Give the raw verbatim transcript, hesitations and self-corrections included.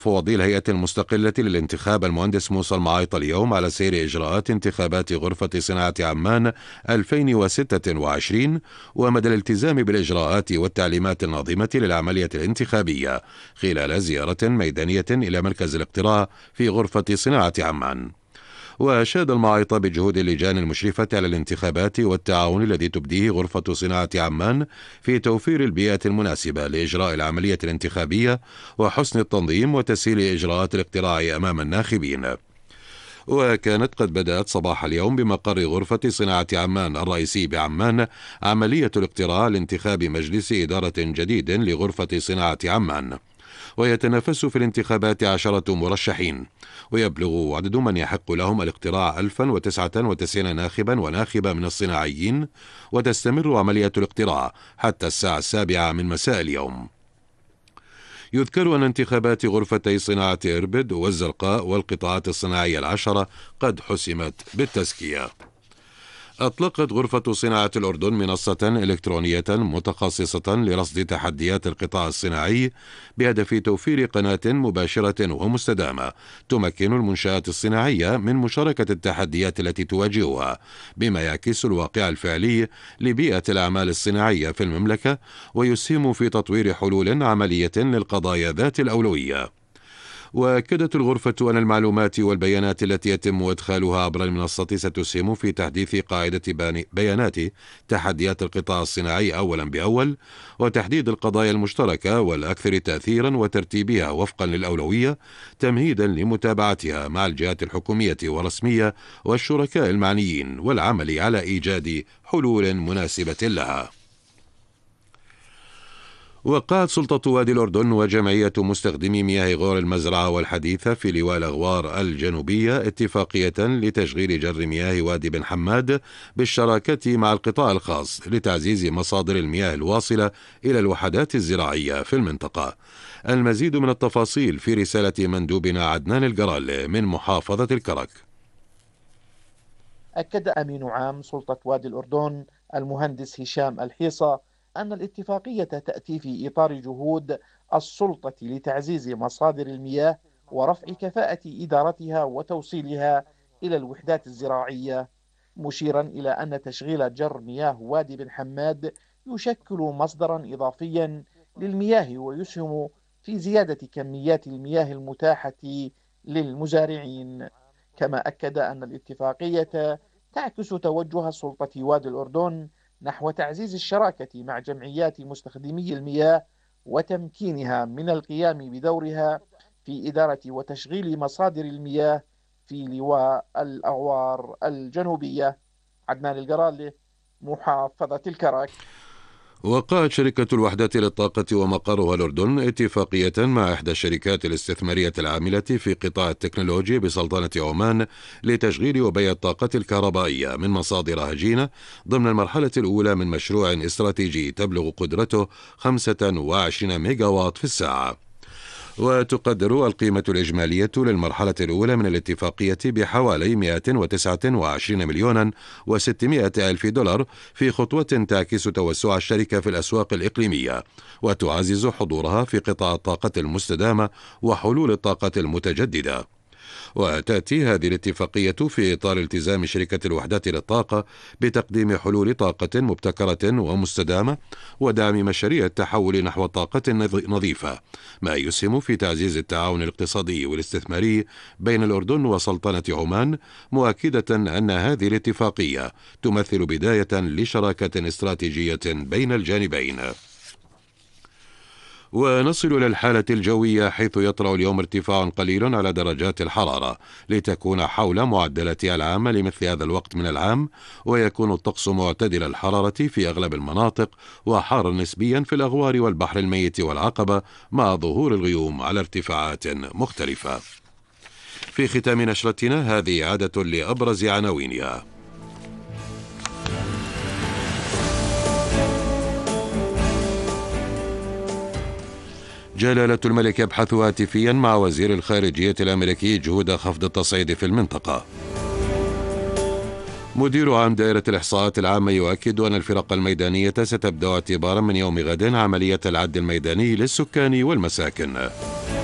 مفوضي الهيئة المستقلة للانتخاب المهندس موسى المعايطة اليوم على سير إجراءات انتخابات غرفة صناعة عمان ألفين وستة وعشرين ومدى الالتزام بالإجراءات والتعليمات الناظمة للعملية الانتخابية خلال زيارة ميدانية إلى مركز الاقتراع في غرفة صناعة عمان. وأشاد المعايطة بجهود اللجان المشرفة على الانتخابات والتعاون الذي تبديه غرفة صناعة عمان في توفير البيئة المناسبة لإجراء العملية الانتخابية وحسن التنظيم وتسهيل إجراءات الاقتراع أمام الناخبين. وكانت قد بدأت صباح اليوم بمقر غرفة صناعة عمان الرئيسي بعمان عملية الاقتراع لانتخاب مجلس إدارة جديد لغرفة صناعة عمان، ويتنافس في الانتخابات عشرة مرشحين، ويبلغ عدد من يحق لهم الاقتراع ألفا وتسعة وتسعين ناخبا وناخبة من الصناعيين، وتستمر عملية الاقتراع حتى الساعة السابعة من مساء اليوم. يذكر أن انتخابات غرفتي صناعة إربد والزرقاء والقطاعات الصناعية العشرة قد حسمت بالتزكية. أطلقت غرفة صناعة الأردن منصة إلكترونية متخصصة لرصد تحديات القطاع الصناعي بهدف توفير قناة مباشرة ومستدامة تمكن المنشآت الصناعية من مشاركة التحديات التي تواجهها، بما يعكس الواقع الفعلي لبيئة الأعمال الصناعية في المملكة ويسهم في تطوير حلول عملية للقضايا ذات الأولوية. وأكدت الغرفة أن المعلومات والبيانات التي يتم إدخالها عبر المنصة ستسهم في تحديث قاعدة بيانات تحديات القطاع الصناعي أولا بأول، وتحديد القضايا المشتركة والأكثر تأثيرا وترتيبها وفقا للأولوية، تمهيدا لمتابعتها مع الجهات الحكومية والرسمية والشركاء المعنيين والعمل على إيجاد حلول مناسبة لها. وقعت سلطة وادي الأردن وجمعية مستخدمي مياه غور المزرعة والحديثة في لواء الأغوار الجنوبية اتفاقية لتشغيل جر مياه وادي بن حماد بالشراكة مع القطاع الخاص لتعزيز مصادر المياه الواصلة إلى الوحدات الزراعية في المنطقة. المزيد من التفاصيل في رسالة مندوبنا عدنان القرال من محافظة الكرك. أكد أمين عام سلطة وادي الأردن المهندس هشام الحيصة أن الاتفاقية تأتي في إطار جهود السلطة لتعزيز مصادر المياه ورفع كفاءة إدارتها وتوصيلها إلى الوحدات الزراعية، مشيرا إلى أن تشغيل جر مياه وادي بن حماد يشكل مصدرا إضافيا للمياه ويسهم في زيادة كميات المياه المتاحة للمزارعين. كما أكد أن الاتفاقية تعكس توجه سلطة وادي الأردن نحو تعزيز الشراكة مع جمعيات مستخدمي المياه وتمكينها من القيام بدورها في إدارة وتشغيل مصادر المياه في لواء الأغوار الجنوبية. عدنان القرالي، محافظة الكرك. وقعت شركة الوحدات للطاقة ومقرها الأردن اتفاقية مع إحدى الشركات الاستثمارية العاملة في قطاع التكنولوجيا بسلطنة عمان لتشغيل وبيع الطاقة الكهربائية من مصادر هجينة ضمن المرحلة الأولى من مشروع استراتيجي تبلغ قدرته خمسة وعشرين ميجاوات في الساعة. وتقدر القيمة الإجمالية للمرحلة الأولى من الاتفاقية بحوالي مئة وتسعة وعشرين مليونا وستمائة ألف دولار، في خطوة تعكس توسع الشركة في الأسواق الإقليمية وتعزز حضورها في قطاع الطاقة المستدامة وحلول الطاقة المتجددة. وتأتي هذه الاتفاقية في إطار التزام شركة الوحدات للطاقة بتقديم حلول طاقة مبتكرة ومستدامة ودعم مشاريع التحول نحو الطاقة النظيفة، ما يسهم في تعزيز التعاون الاقتصادي والاستثماري بين الأردن وسلطنة عمان، مؤكدة أن هذه الاتفاقية تمثل بداية لشراكة استراتيجية بين الجانبين. ونصل إلى الحالة الجوية، حيث يطرأ اليوم ارتفاع قليل على درجات الحرارة لتكون حول معدلاتها العامة لمثل هذا الوقت من العام، ويكون الطقس معتدل الحرارة في أغلب المناطق وحارا نسبيا في الأغوار والبحر الميت والعقبة، مع ظهور الغيوم على ارتفاعات مختلفة. في ختام نشرتنا هذه عادة لأبرز عناوينها. جلالة الملك يبحث هاتفيا مع وزير الخارجية الأمريكي جهود خفض التصعيد في المنطقة. مدير عام دائرة الإحصاءات العامة يؤكد أن الفرق الميدانية ستبدأ اعتبارا من يوم غد عملية العد الميداني للسكان والمساكن.